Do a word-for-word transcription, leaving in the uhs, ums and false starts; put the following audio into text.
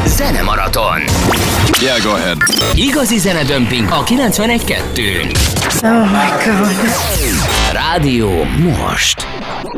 Zenemaraton. Yeah, go ahead. Igazi zenedömping a kilencvenegy kettő. Oh my God. Rádió most.